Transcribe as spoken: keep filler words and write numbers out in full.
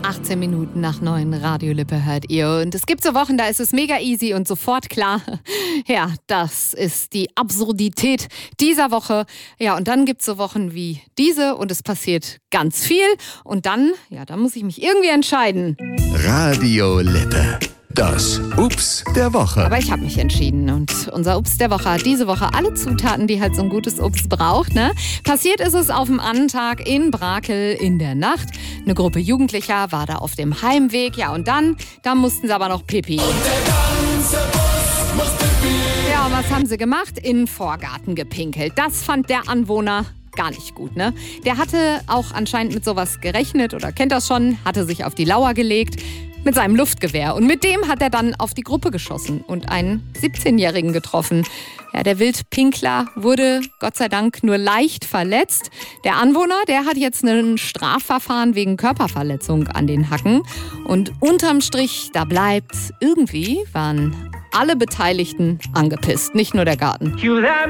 achtzehn Minuten nach neun, Radio Lippe hört ihr. Und es gibt so Wochen, da ist es mega easy und sofort klar. Ja, das ist die Absurdität dieser Woche. Ja, und dann gibt es so Wochen wie diese und es passiert ganz viel. Und dann, ja, da muss ich mich irgendwie entscheiden. Radio Lippe. Das Ups der Woche. Aber ich habe mich entschieden und unser Ups der Woche hat diese Woche alle Zutaten, die halt so ein gutes Ups braucht. Ne? Passiert ist es auf dem Annentag in Brakel in der Nacht. Eine Gruppe Jugendlicher war da auf dem Heimweg. Ja, und dann, da mussten sie aber noch Pipi. Und der ganze Bus muss Pipi. Ja, und was haben sie gemacht? In den Vorgarten gepinkelt. Das fand der Anwohner gar nicht gut, ne? Der hatte auch anscheinend mit sowas gerechnet oder kennt das schon, hatte sich auf die Lauer gelegt mit seinem Luftgewehr. Und mit dem hat er dann auf die Gruppe geschossen und einen siebzehnjährigen getroffen. Ja, der Wildpinkler wurde Gott sei Dank nur leicht verletzt. Der Anwohner, der hat jetzt ein Strafverfahren wegen Körperverletzung an den Hacken. Und unterm Strich, da bleibt, irgendwie waren alle Beteiligten angepisst, nicht nur der Garten.